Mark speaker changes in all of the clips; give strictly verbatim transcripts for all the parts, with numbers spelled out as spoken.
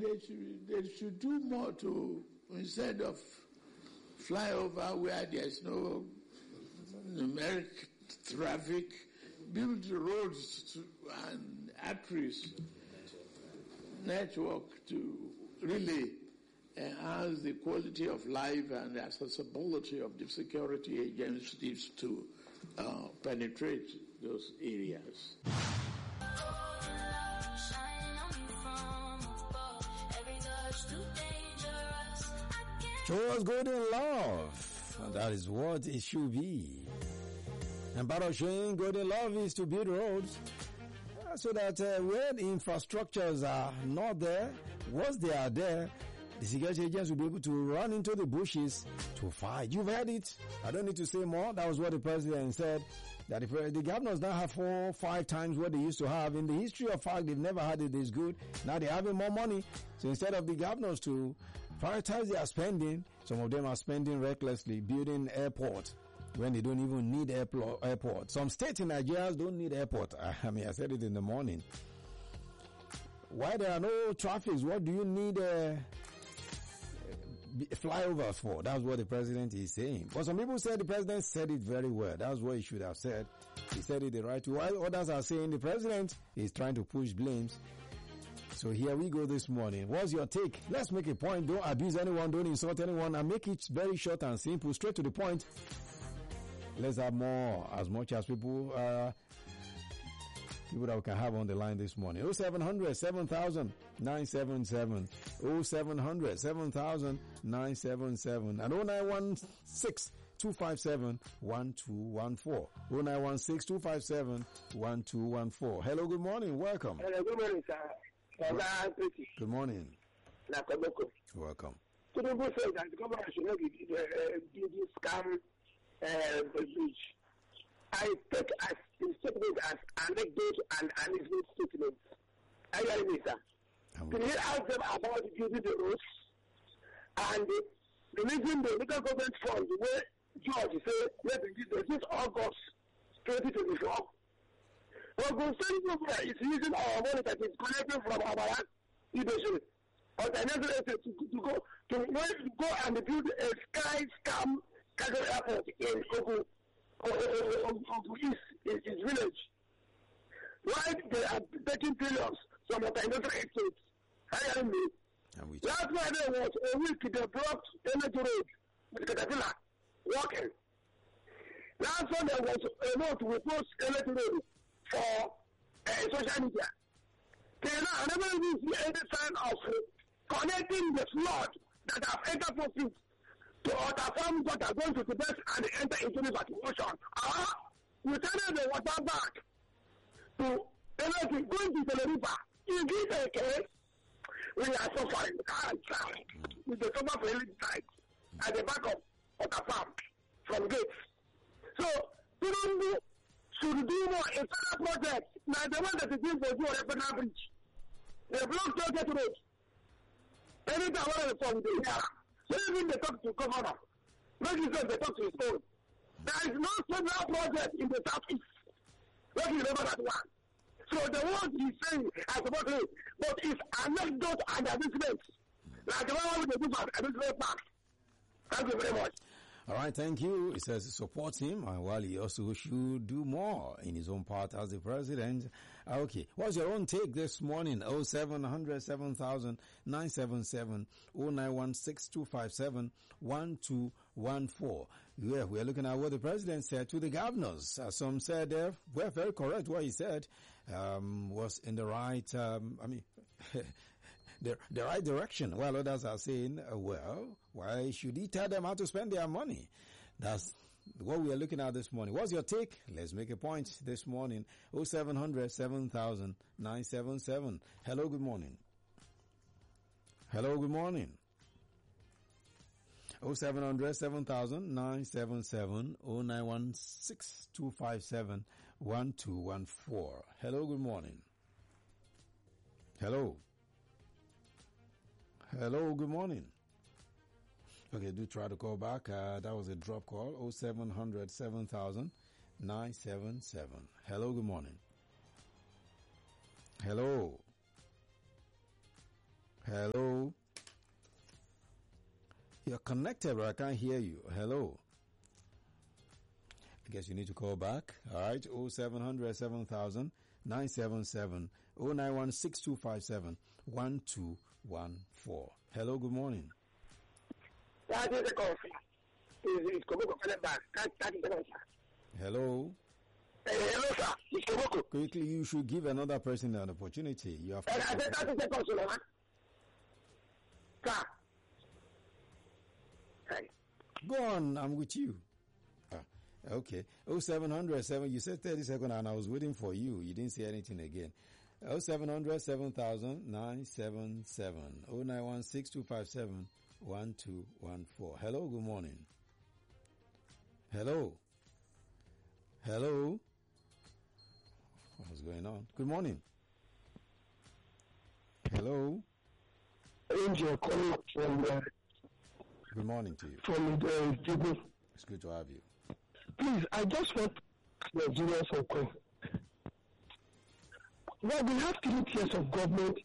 Speaker 1: they should, they should do more to, instead of flyover where there's no numeric traffic, build roads to, and arteries, network to really enhance the quality of life and the accessibility of the security agencies to uh, penetrate those areas.
Speaker 2: Show us good in love. And that is what it should be. And part of showing good in love is to build roads uh, so that uh, when infrastructures are not there, once they are there, the security agents will be able to run into the bushes to fight. You've heard it. I don't need to say more. That was what the president said. That the, the governors now have four, five times what they used to have. In the history of fact, they've never had it this good. Now they're having more money. So instead of the governors to prioritize their spending, some of them are spending recklessly, building airport when they don't even need airport. Some states in Nigeria don't need airport. I mean, I said it in the morning. Why there are no traffics? What do you need uh, flyovers for? That's what the president is saying. But some people said the president said it very well. That's what he should have said. He said it the right way. While others are saying the president is trying to push blames. So here we go this morning. What's your take? Let's make a point. Don't abuse anyone. Don't insult anyone. And make it very short and simple. Straight to the point. Let's have more, as much as people, uh, people that we can have on the line this morning. oh seven hundred, seven thousand, nine seven seven. oh seven hundred, seven thousand, nine seven seven. And oh nine one six, two five seven, one two one four. oh nine one six, two five seven, one two one four. Hello, good morning. Welcome.
Speaker 3: Hello, good morning, sir.
Speaker 2: Good morning. Welcome.
Speaker 3: Tinubu says that the government should not be the scam uh, beach. I take as the statement as anecdote and anecdote statements. Are you hearing me, sir? Can you ask them about building the roads and the, the reason the local government fund, the way George said, this is August twenty twenty-four. But State is using our money that is collected from our leadership. But I never to, to, to go to, to go and build a sky scam cargo airport in Ogu, Ogu East, in his village. Why they are taking billions from the industrial estates? I am me. Last Friday was a week they blocked Energy Road with Caterpillar walking. Last Sunday was a note we post Energy Road for uh, social media. They now I never even see any sign of uh, connecting the flood that have entered for feet to other farms that are going to the best and enter into the ocean. Ah, we turn the water back to energy going to the river. In this case, we are suffering. Ah, with the summer for every side at the back of other farm from gates. So, Tinubu should do more in federal projects. Now the one that is doing for you on the federal bridge. They block Georgia Road. Anytime one of from the area. So even they talk to governor. Make sure they talk to his own. There is no federal project in the southeast. Let you remember that one. So the words he's saying are supposed to, but it's anecdote and amusement. Like the one with the do for amusement park. Thank you very much.
Speaker 2: All right, thank you. He says he supports him, and while he also should do more in his own part as the president. Okay, what's your own take this morning? oh seven hundred, seven thousand, nine seven seven, oh nine one six, two five seven, one two one four. Yeah, we're looking at what the president said to the governors. Uh, some said, uh, well, very correct what he said, um, was in the right, um, I mean, the, the right direction, while others are saying, uh, well, why should he tell them how to spend their money? That's what we are looking at this morning. What's your take? Let's make a point this morning. oh seven hundred, seven thousand, nine seven seven. Hello, good morning. Hello, good morning. oh seven hundred, seven thousand, nine seven seven, oh nine one six, two five seven, one two one four. Hello, good morning. Hello. Hello, good morning. Okay, do try to call back. Uh, that was a drop call. oh seven hundred, seven thousand, nine seven seven. Hello, good morning. Hello. Hello. You're connected, but I can't hear you. Hello. I guess you need to call back. All right. oh seven hundred, seven thousand, nine seven seven, oh nine one, six two five seven, one two one four. Hello. Good morning.
Speaker 3: That is the coffee. It's Komoko coming back. That is the coffee.
Speaker 2: Hello.
Speaker 3: Hello, sir. It's Komoko.
Speaker 2: Quickly, you should give another person an opportunity. You have.
Speaker 3: And I said that is the coffee, man. Sir. Hey.
Speaker 2: Go on. I'm with you. Ah, okay. oh seven hundred, seven. You said thirty seconds, and I was waiting for you. You didn't say anything again. oh seven hundred, seven thousand, nine seven seven, oh nine one, six two five seven, one two one four. Hello. Good morning. Hello. Hello. What's going on? Good morning. Hello.
Speaker 3: Angel calling from uh,
Speaker 2: Good morning to you.
Speaker 3: from the uh, Jibu.
Speaker 2: It's good to have you.
Speaker 3: Please, I just want Nigeria some question. Well, we have three tiers of government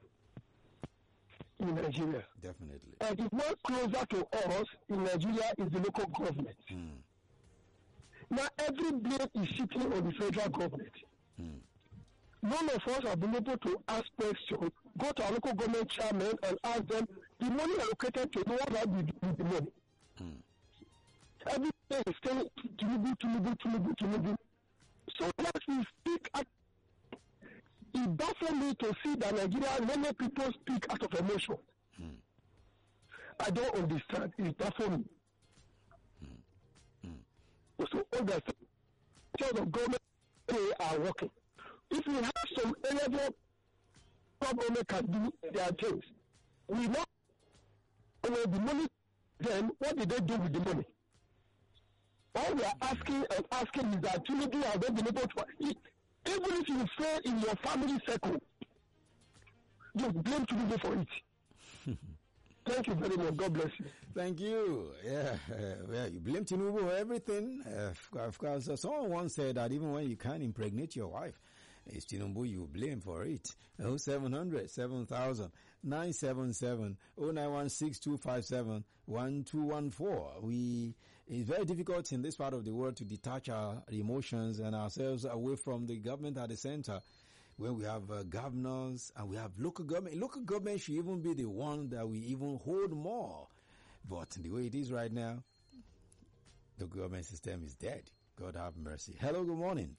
Speaker 3: in Nigeria.
Speaker 2: Definitely.
Speaker 3: And the one closer to us in Nigeria is the local government.
Speaker 2: Mm.
Speaker 3: Now, every blame is sitting on the federal government.
Speaker 2: Mm.
Speaker 3: None of us have been able to ask questions, go to our local government chairman and ask them the money allocated to what have we do with the money.
Speaker 2: Mm.
Speaker 3: Every day is saying Tinubu, Tinubu, Tinubu, Tinubu. So once we speak, at, it baffles me to see that Nigeria, many people speak out of emotion.
Speaker 2: Mm.
Speaker 3: I don't understand. It baffles me.
Speaker 2: Mm. Mm.
Speaker 3: So all the chairs of government they are working. If we have some areas where government can do their things, we know where the money, then what did they do with the money? All we are asking and asking is that Tinubu has not been able to, even if you fail in your family circle, you blame Tinubu for it. Thank you very much. God bless you.
Speaker 2: Thank you. Yeah, uh, well, you blame Tinubu for everything. Uh, of course, uh, someone once said that even when you can't impregnate your wife, it's Tinubu you blame for it. oh seven hundred, seven thousand, nine seven seven, oh nine one, six two five seven, one two one four. We, it's very difficult in this part of the world to detach our emotions and ourselves away from the government at the center. When we have uh, governors and we have local government. Local government should even be the one that we even hold more. But the way it is right now, the government system is dead. God have mercy. Hello, good morning.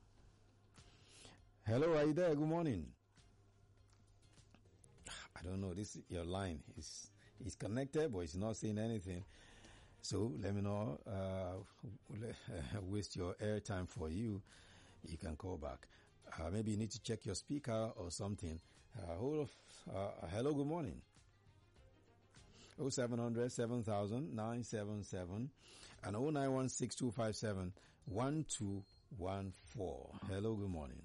Speaker 2: Hello, are you there? Good morning. I don't know. This your line is is connected, but it's not saying anything. So let me know. Uh, waste your airtime for you. You can call back. Uh, maybe you need to check your speaker or something. Uh, hold uh, hello, good morning. oh seven hundred, seven thousand, nine seven seven and oh nine one, six two five seven, one two one four. Hello, good morning.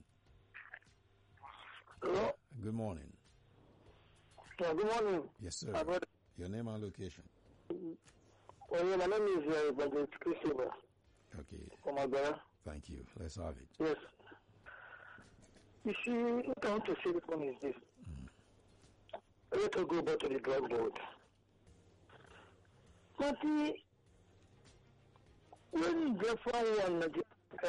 Speaker 3: Hello.
Speaker 2: Good morning.
Speaker 3: Yeah, good morning.
Speaker 2: Yes, sir.
Speaker 3: Uh,
Speaker 2: Your name and location.
Speaker 3: well, yeah, my name is uh, Evangelist Christopher.
Speaker 2: Okay.
Speaker 3: From Agbara.
Speaker 2: Thank you. Let's have it.
Speaker 3: Yes. You see, what I want to say this one is this. Mm. Let us go back to the drug board. But the, when the one Nigeria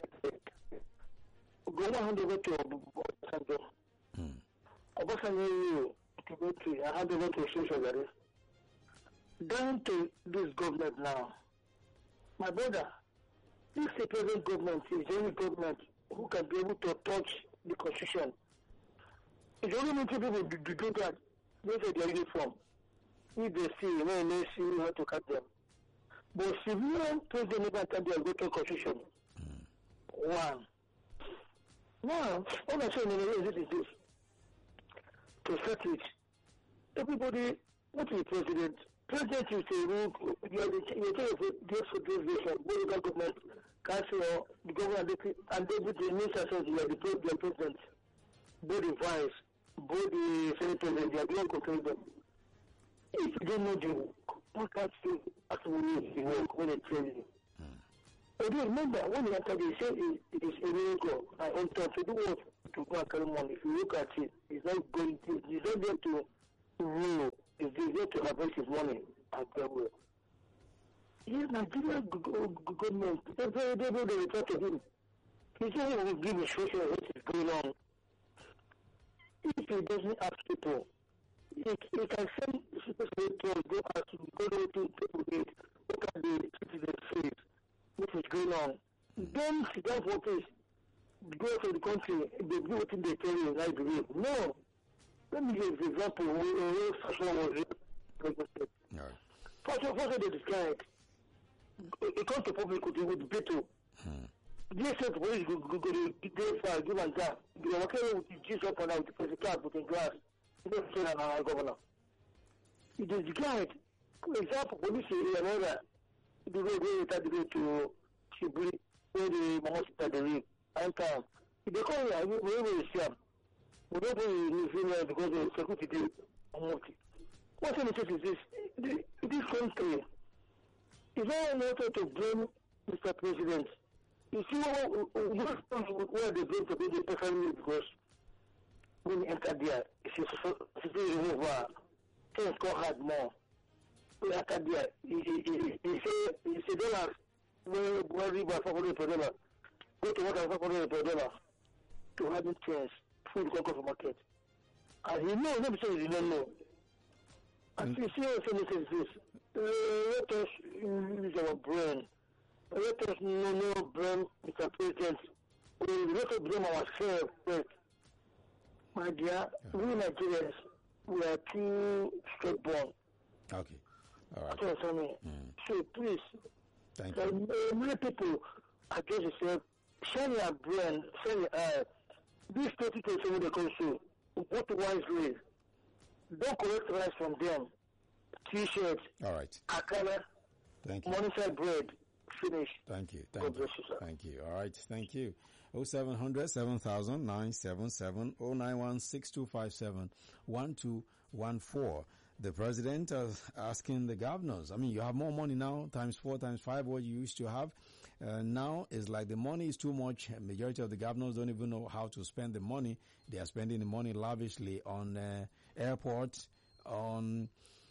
Speaker 3: go one hand over to Obasanjo,
Speaker 2: Mm.
Speaker 3: Obasanjo to go to, I hand over to social justice. Down to this government now. My brother, this the present government is the only government who can be able to touch the constitution. It's only many people do, do, do that. They say their uniform. If they see, you know, they see how to cut them. But civilian president never can do a go to constitution. Mm. One. Now, all I'm saying is this is this. To set it, everybody, what is the president? President is a rule, you are the just for this nation, both the government, council, the government, and they put the minister says you are the president, both the vice, both the senate president, they are going to control them. If you don't know the work, what can't you actually you work when they train you? But you remember, when you enter, they say it, it is a miracle. I want to do what to go and carry money. If you look at it, it's not going to, it's not going to rule is the to harvest his money and get well. Yes, Nigerian government, they will reply to him. He said he will give instruction on what is going on. If he doesn't ask people, he, he can send people to go ask go to people with what are the citizens face, what is going on. Then he does what is go to the country, they do what they tell you, I believe. No. Let me give an example where Fashion was represented. Fashion was described. It comes to public with the battle. They said, "Where is go go to the give and that? They were carrying with the Jesus up and out with the car with the glass. He don't say that our governor. It is described. For example, police area and all that. They go go to the to Shiburi where the Mahmoud the ring. And come. If they call you, we will see them. We don't put in Nigeria because the security almost. What I'm saying is this: this country, if I wanted to blame Mister President, you see what where they blame to be the president because when he entered there, it's a remove things go hard more. He entered there, he he he say he say dollars where where river for hundred per dollar, go to water for hundred per dollar to have it chance. Food go go for market. And he knows, let me say he don't know. And you see what I'm saying is this. Uh, let us use our brain. Let us know, know brain, Mister President. We let us blame ourselves first. My dear, yeah. We Nigerians, we are too stubborn.
Speaker 2: Okay. All right.
Speaker 3: So, so, mm. so please,
Speaker 2: thank
Speaker 3: uh,
Speaker 2: you.
Speaker 3: Many people address yourself, shine your brain, shine your eye. This twenty twenty-seven they come through. What wisely. Don't collect rice from them. T-shirts.
Speaker 2: All right.
Speaker 3: Akala.
Speaker 2: Thank you.
Speaker 3: Morningside bread. Finish.
Speaker 2: Thank you. Thank
Speaker 3: God
Speaker 2: you.
Speaker 3: bless you, sir.
Speaker 2: Thank you. All right. Thank you. oh seven hundred, seven thousand, nine seven seven, oh nine one, six two five seven, one two one four. The president is asking the governors. I mean, you have more money now, times four, times five, what you used to have. Uh, now it's like the money is too much. Majority of the governors don't even know how to spend the money. They are spending the money lavishly on uh, airports, on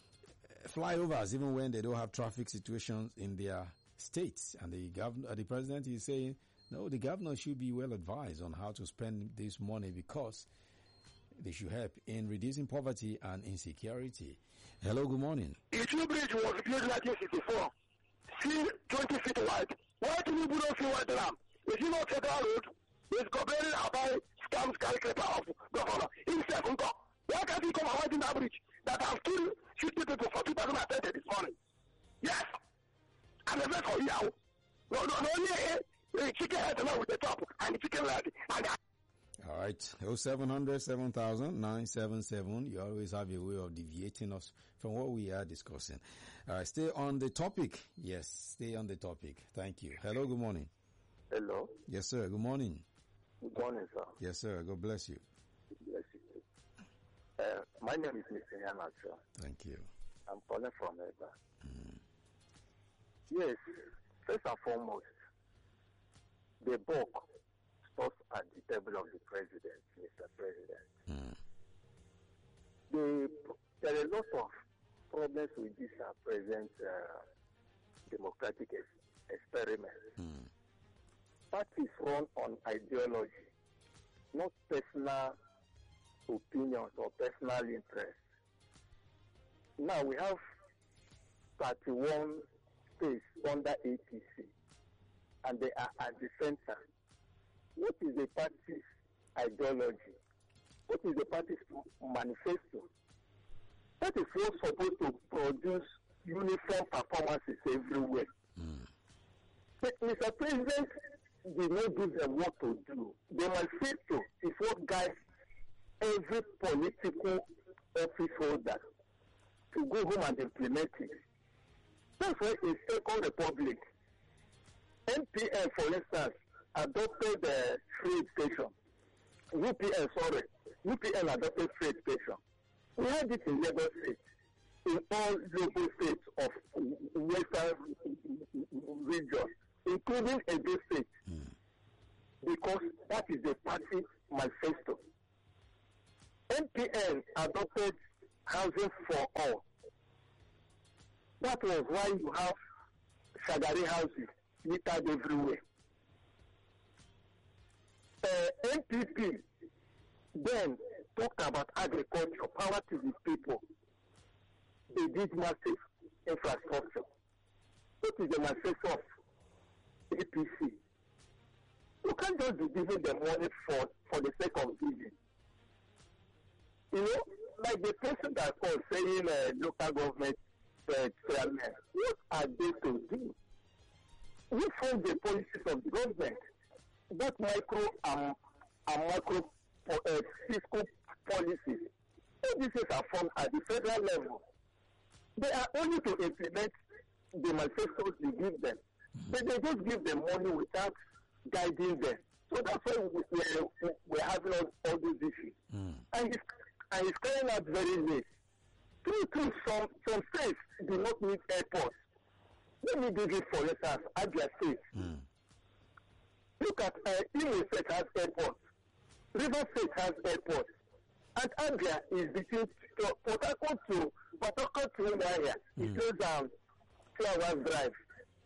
Speaker 2: flyovers, even when they don't have traffic situations in their states. And the governor, uh, the president is saying, no, the governor should be well advised on how to spend this money because they should help in reducing poverty and insecurity. Hello, good morning.
Speaker 3: Issue Bridge was built in nineteen sixty-four. See, twenty feet wide. Why do you not see wide lamp? If you not federal road, it's comparing about scams calculator of governor. Himself, why can't he come and widen that bridge that have killed fifty people for two thousand twenty this morning? Yes. And the rest for you. No, no, no, only a chicken head along with the top and the chicken leg. And
Speaker 2: all right. oh seven hundred, seven thousand, nine seven seven. You always have a way of deviating us from what we are discussing. All right. Stay on the topic. Yes. Stay on the topic. Thank you. Hello. Good morning.
Speaker 3: hello.
Speaker 2: Yes, sir. Good morning.
Speaker 3: Good morning, sir.
Speaker 2: Yes, sir. God bless you.
Speaker 3: Bless you. Uh, my name is Mister Yana, sir.
Speaker 2: Thank you.
Speaker 3: I'm calling from Eba. Mm. Yes. First and foremost, the book starts at the table of the president, Mister President. Mm. The, there are a lot of problems with this uh, present uh, democratic ex- experiment. Mm. Parties run on ideology, not personal opinions or personal interests. Now we have thirty-one states under A P C, and they are at the center. What is the party's ideology? What is the party's manifesto? That is what's supposed to produce uniform performances everywhere. Mm. But Mister President did not give them what to do. The manifesto is what guides every political office holder to go home and implement it. That's why in Second Republic, N P N, for instance, adopted the trade station. U P N, sorry, U P N adopted trade station. We had it in Lagos State, in all local states of Western region, including Edo State, mm. because that is the party manifesto. N P N adopted how housing for all. That was why you have Shagari houses littered everywhere. Uh, N P P then talked about agriculture, power to the people. They did massive infrastructure. What is the manifesto of A P C? You can't just be giving them money for, for the sake of giving. You know, like the person that was saying uh, local government uh, chairman, what are they to do? We form the policies of the government, both micro and, and macro uh, fiscal policies. All these things are formed at the federal level. They are only to implement the manifestos they give them. But they just give them money without guiding them. So that's why we, we, we're having all, all these issues. Mm. And, it's, and it's coming out very late. True, true, some, some states do not need airports. Let me give you, for instance, Abia State. Mm. Look at uh, Imo State has airports. River State has airports. And Abia is between Port Harcourt to Port Harcourt to Umuahia. It's close down two hours drive.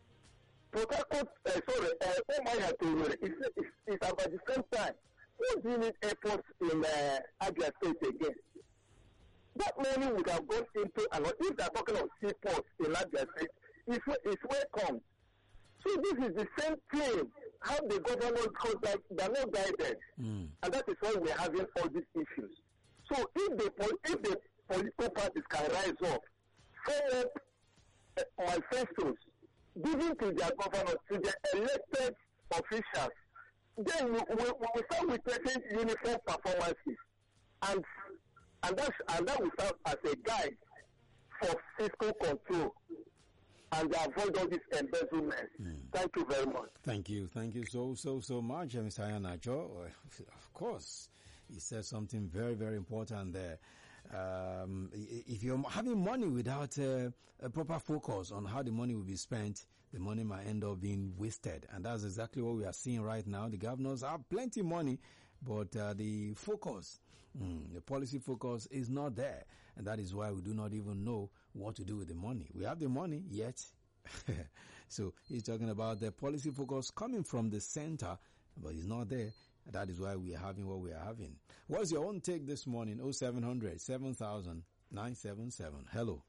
Speaker 3: Port Harcourt, uh, sorry, uh, Umuahia to Umuahia, it's, it's, it's about the same time. What do you need airports in uh, Abia State again? That money would have gone into, and if they're talking of seaports in Abia State, it's, it's welcome. So this is the same thing. How the government, because they're not guided. Mm. And that is why we're having all these issues. So if the, if the political parties can rise up, form up uh, manifestos, giving to their governors, to their elected officials, then we, we, we start witnessing uniform performances. And and, that's, and that will serve as a guide for fiscal control and avoid all this embezzlement. Mm. Thank you very much.
Speaker 2: Thank you. Thank you so, so, so much, Mister Iheanacho. Of course, he said something very, very important there. Um, if you're having money without uh, a proper focus on how the money will be spent, the money might end up being wasted. And that's exactly what we are seeing right now. The governors have plenty of money, but uh, the focus, mm, the policy focus is not there. And that is why we do not even know what to do with the money. We have the money, yet. So he's talking about the policy focus coming from the center, but it's not there. That is why we are having what we are having. What's your own take this morning? oh seven hundred, seven thousand, nine seven seven. Hello.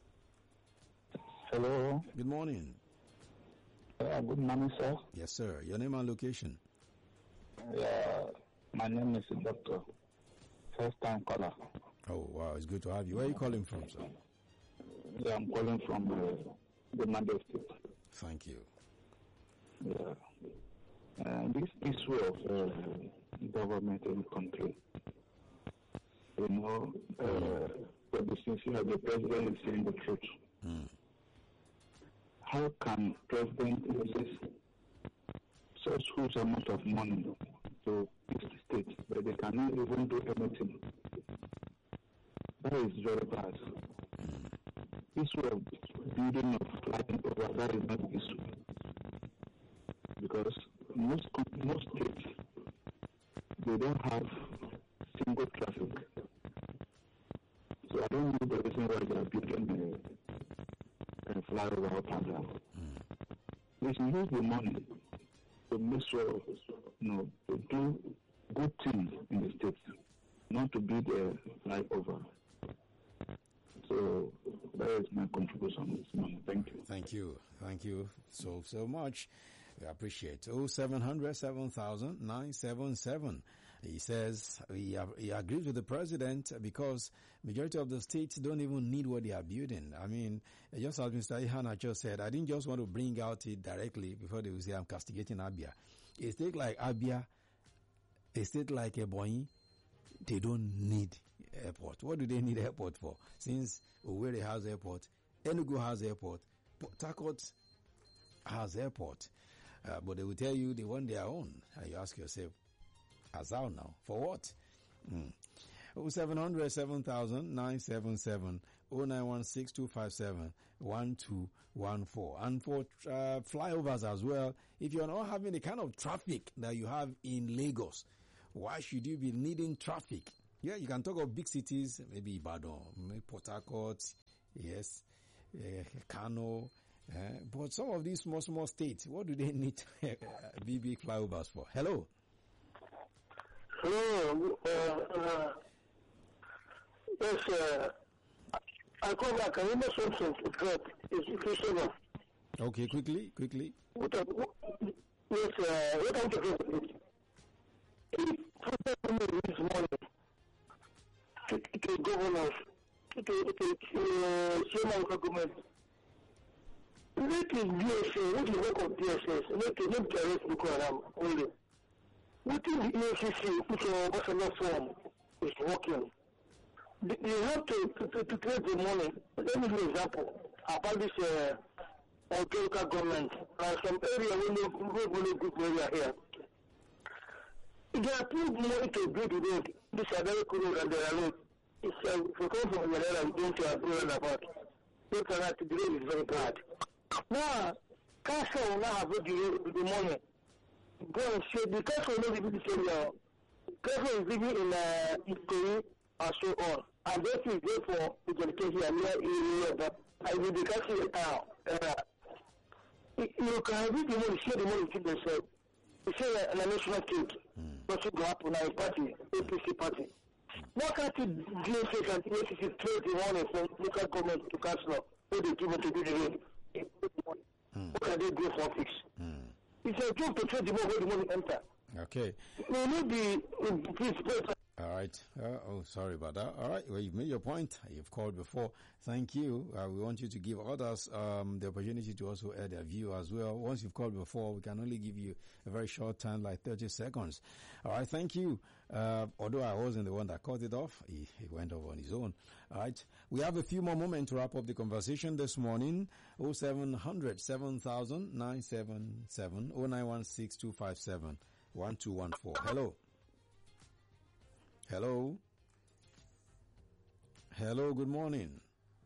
Speaker 4: Hello.
Speaker 2: Good morning.
Speaker 4: Uh, good morning, sir.
Speaker 2: Yes, sir. Your name and location?
Speaker 4: Yeah, my name is Doctor First time caller.
Speaker 2: Oh, wow. It's good to have you. Where are you calling from, sir?
Speaker 4: Yeah, I'm calling from uh, the Mandel State.
Speaker 2: Thank you.
Speaker 4: Yeah. Uh, this issue of uh, government in the country, you know, uh, for the sincere, the president is saying the truth. Mm. How can president use such huge amount of money to fix the state, but they cannot even do anything? That is very bad. Mm. Issue of building of flying over, that is not the issue. Because most most states, they don't have single traffic. So I don't know the reason why they are building a, a flyover up and down. Mm. They should use the money to make sure, you know, to do good things in the states, not to build a flyover. So that is my contribution this morning. Thank you.
Speaker 2: Thank you. Thank you so, so much. We appreciate. oh seven hundred, seven thousand, nine seven seven. He says he, he agrees with the president because majority of the states don't even need what they are building. I mean, just as Mister Iheanacho said, I didn't just want to bring out it directly before they will say I'm castigating Abia. A state like Abia, a state like Ebonyi, they don't need airport. What do they need airport for? Since Owerri has airport, Enugu has airport, Port Harcourt has airport. Uh, but they will tell you they want their own. And you ask yourself, as how now? For what? Mm. oh seven hundred, seven thousand, nine seven seven, oh nine one six, two five seven, one two one four. And for uh, flyovers as well, if you're not having the kind of traffic that you have in Lagos, why should you be needing traffic Yeah, you can talk of big cities, maybe Ibadan, maybe Port Harcourt, yes, uh, Kano, uh, but some of these small, small states, what do they need big, big flyovers for? Hello.
Speaker 3: Hello. Uh, uh, yes, uh, I call back. I remember something. It's Christopher.
Speaker 2: Okay, quickly, quickly.
Speaker 3: What, what, yes, uh, what I'm talking about. This morning to, to governors, to, to, to uh, chairman of government. Let the D S S, let the work of D S S, let the not direct Boko Haram only. What is the E F C C, which are national form, is working? They, they have to, to, to, to create the money. Let me give an example about this uh, local government. Uh, some area, really, really good area here. They approved money to build the road. This is a very good road and they are road. It's uh, if you come from Manila, you don't have to about. Look at that, the road is very bad. Now, council will now have the, the money. Go and say, the council will not be the same now. Council is living in uh, Ikoyi and so on. And this is there for the education and near area. I will be council now. Uh, you can read the money, share the money to themselves. It's a, a national cake. What's going to happen now in party, A P C party. Why can't the D S S and the A C C trade the money from local government to council where they give it to do the road? Mm. What can they do for fix? Mm. It's a job to trade the money where the money enter.
Speaker 2: Okay.
Speaker 3: We need the please.
Speaker 2: All right. Uh, oh, sorry about that. All right. Well, you've made your point. You've called before. Thank you. Uh, we want you to give others um, the opportunity to also add their view as well. Once you've called before, we can only give you a very short time, like thirty seconds. All right. Thank you. Uh, although I wasn't the one that cut it off, he, he went off on his own. All right. We have a few more moments to wrap up the conversation this morning. oh seven hundred, seven thousand, nine seven seven, oh nine one six, two five seven, one two one four. Hello. Hello. Hello, good morning.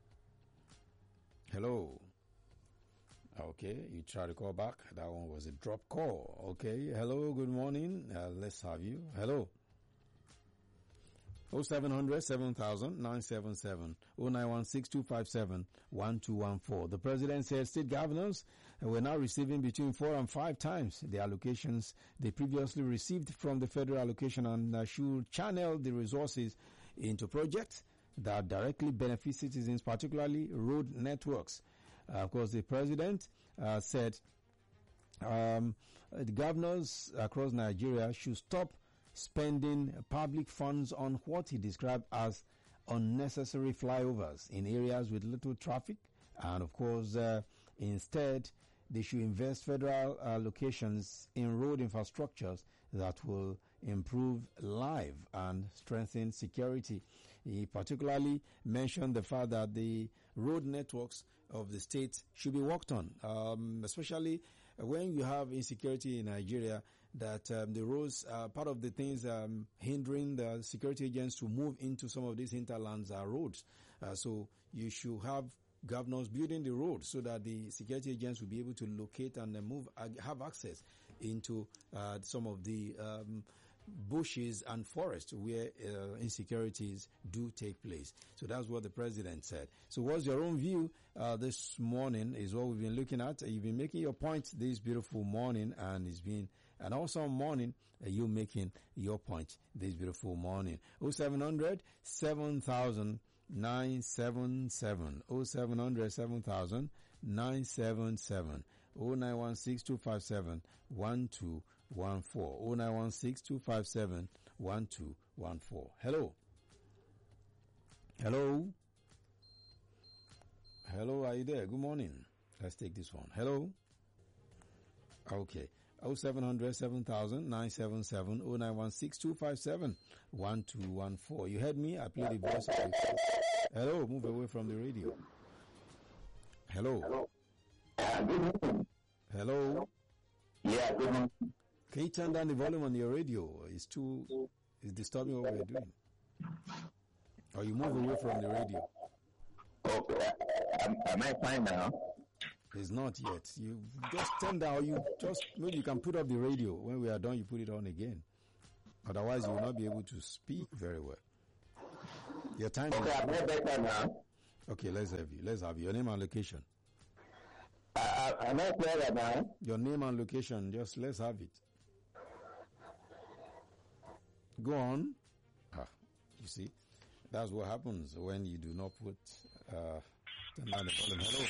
Speaker 2: Hello. Okay, you try to call back. That one was a drop call. Okay, hello, good morning. Uh, let's have you. Hello. oh seven hundred, seven thousand, nine seven seven, oh nine one six, two five seven, one two one four. The president said state governors were now receiving between four and five times the allocations they previously received from the federal allocation and uh, should channel the resources into projects that directly benefit citizens, particularly road networks. Uh, of course, the president uh, said um, the governors across Nigeria should stop spending public funds on what he described as unnecessary flyovers in areas with little traffic, and of course, uh, instead, they should invest federal allocations in road infrastructures that will improve life and strengthen security. He particularly mentioned the fact that the road networks of the state should be worked on, um, especially when you have insecurity in Nigeria, that um, the roads are part of the things um, hindering the security agents to move into some of these hinterlands are roads. Uh, so you should have governors building the road so that the security agents will be able to locate and uh, move, uh, have access into uh, some of the um, bushes and forests where uh, insecurities do take place. So that's what the president said. So what's your own view uh, this morning is what we've been looking at. You've been making your point this beautiful morning, and it's been an awesome morning. Uh, you making your point this beautiful morning. oh seven hundred, seven thousand, nine seven seven, oh seven hundred, seven thousand, nine seven seven, oh nine one six, two five seven, one two one four, oh nine one six, two five seven, one two one four. Hello. Hello. Hello, are you there? Good morning. Let's take this one. Hello. Okay. oh seven hundred, seven thousand, nine seven seven, oh nine one six, two five seven, one two one four. You heard me? I played the voice of the show. Hello, move away from the radio. Hello.
Speaker 4: Hello.
Speaker 2: Hello.
Speaker 4: Yeah, good morning.
Speaker 2: Can you turn down the volume on your radio? It's too, it's disturbing what we're doing. Or you move away from the radio.
Speaker 4: Okay, am, am I fine now?
Speaker 2: It's not yet. You just turn down, you just, maybe you can put up the radio. When we are done, you put it on again. Otherwise, you will not be able to speak very well. Your time
Speaker 3: Okay,
Speaker 2: is...
Speaker 3: I'm not better now.
Speaker 2: Okay, let's have you. Let's have you. Your name and location.
Speaker 3: I, I, I'm not better now.
Speaker 2: Your name and location. Just let's have it. Go on. Ah, you see, that's what happens when you do not put... Uh, turn down the volume. Hello.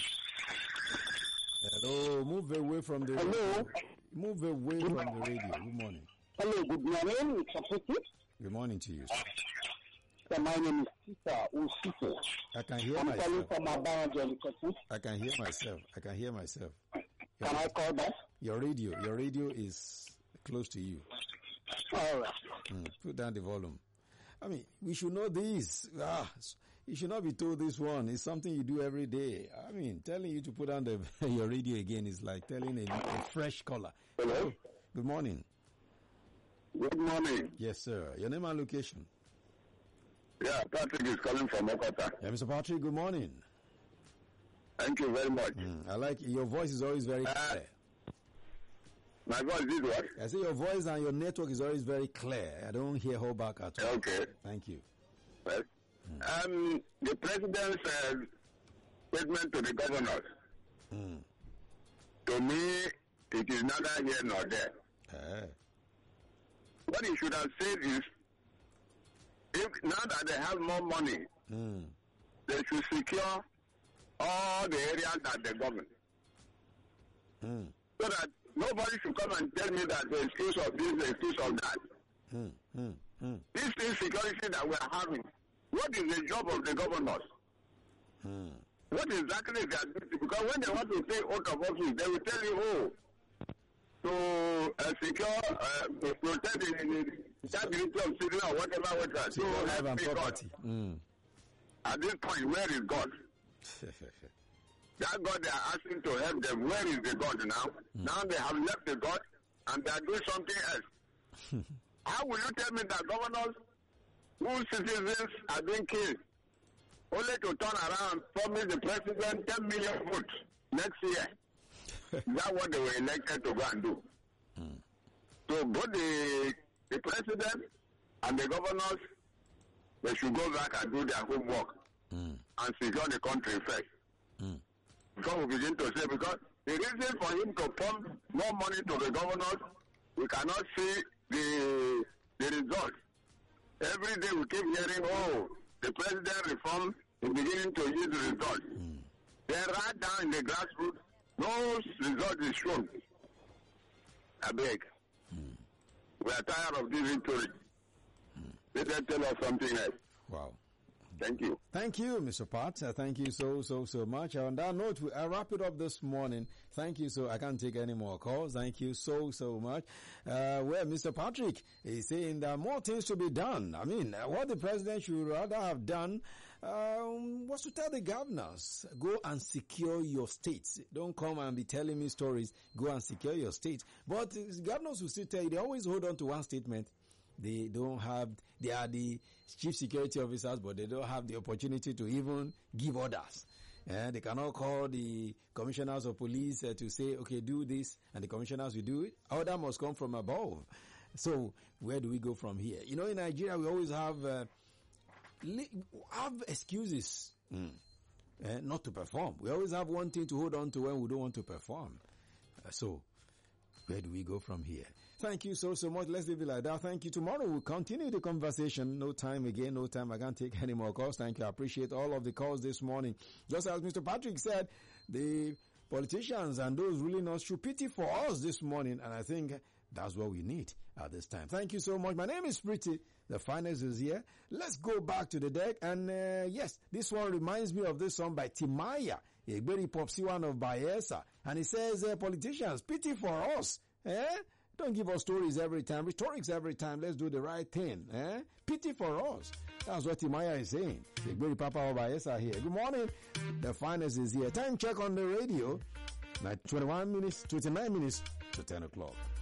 Speaker 2: Hello. Move away from the
Speaker 3: Hello.
Speaker 2: radio. Move away from the radio. Good morning.
Speaker 3: Hello, good morning. It's Aputi.
Speaker 2: Good morning to you, sir.
Speaker 3: So my name is Peter Usito.
Speaker 2: I can hear
Speaker 3: I'm calling
Speaker 2: myself.
Speaker 3: from Abana.
Speaker 2: I can hear myself. I can hear myself. Your,
Speaker 3: Can I call back?
Speaker 2: your radio, your radio is close to you.
Speaker 3: All right.
Speaker 2: Mm, put down the volume. I mean, we should know this. Ah, you should not be told this one. It's something you do every day. I mean, telling you to put down the, your radio again is like telling a, a fresh caller.
Speaker 3: Hello.
Speaker 2: Good morning.
Speaker 3: Good morning.
Speaker 2: Yes, sir. Your name and location.
Speaker 3: Yeah, Patrick is calling from Okota.
Speaker 2: Yeah, Mister Patrick, good morning.
Speaker 3: Thank you very much.
Speaker 2: Mm, I like your voice is always very
Speaker 3: Uh,
Speaker 2: clear.
Speaker 3: My voice is what?
Speaker 2: I say your voice and your network is always very clear. I don't hear hold back at all.
Speaker 3: Okay.
Speaker 2: Thank you.
Speaker 3: Well, um, the president's uh, statement to the governors,
Speaker 2: Mm.
Speaker 3: to me, it is neither here nor there.
Speaker 2: Eh.
Speaker 3: What he should have said is, if now that they have more money,
Speaker 2: Mm.
Speaker 3: they should secure all the areas that they govern,
Speaker 2: Mm.
Speaker 3: so that nobody should come and tell me that the excuse of this, the excuse of that.
Speaker 2: Mm. Mm. Mm.
Speaker 3: This insecurity that we are having, what is the job of the governors?
Speaker 2: Mm.
Speaker 3: What exactly is their duty? Because when they want to take oath of office, they will tell you, oh, to uh, secure, uh, to protect the, the stability of children or whatever, whatever. So,
Speaker 2: Your life
Speaker 3: help
Speaker 2: and
Speaker 3: me God.
Speaker 2: property. Mm.
Speaker 3: At this point, where is God? That God they are asking to help them, where is the God now?
Speaker 2: Mm.
Speaker 3: Now they have left the God and they are doing something else. How will you tell me that governors whose citizens are being killed only to turn around and promise the president ten million votes next year? That's what they were elected to go and do.
Speaker 2: Mm.
Speaker 3: So both the, the president and the governors, they should go back and do their homework
Speaker 2: Mm.
Speaker 3: and secure the country first.
Speaker 2: Mm.
Speaker 3: Before we begin to say, because the reason for him to pump more money to the governors, we cannot see the the result. Every day we keep hearing, oh, the president reform is beginning to yield the result.
Speaker 2: Mm.
Speaker 3: Then right down in the grassroots, no result is shown. I beg.
Speaker 2: Mm.
Speaker 3: We are tired of this victory. Mm. Let them tell us something else.
Speaker 2: Wow.
Speaker 3: Thank you.
Speaker 2: Thank you, Mister Pat. Uh, thank you so, so, so much. On that note, we, I wrap it up this morning. Thank you. So I can't take any more calls. Thank you so, so much. Uh, well, Mister Patrick is saying there are more things to be done. I mean, uh, what the president should rather have done um, was to tell the governors, go and secure your states. Don't come and be telling me stories. Go and secure your states. But uh, governors will still tell you, they always hold on to one statement. They don't have, they are the chief security officers, but they don't have the opportunity to even give orders. Uh, they cannot call the commissioners of police uh, to say, okay, do this, and the commissioners will do it. Order must come from above. So where do we go from here? You know, in Nigeria, we always have, uh, li- have excuses mm. uh, not to perform. We always have one thing to hold on to when we don't want to perform. Uh, so where do we go from here? Thank you so, so much. Let's leave it like that. Thank you. Tomorrow we'll continue the conversation. No time again. No time. I can't take any more calls. Thank you. I appreciate all of the calls this morning. Just as Mister Patrick said, the politicians and those ruling us should pity for us this morning. And I think that's what we need at this time. Thank you so much. My name is Pretty. The finance is here. Let's go back to the deck. And uh, yes, this one reminds me of this song by Timaya, a very popsy one of Bayelsa. And it says, uh, politicians, pity for us. Eh? Don't give us stories every time, rhetorics every time. Let's do the right thing. Eh? Pity for us. That's what Timaya is saying. The great Papa Obayesa here. Good morning. The finance is here. Time check on the radio. twenty-one minutes, twenty-nine minutes to ten o'clock.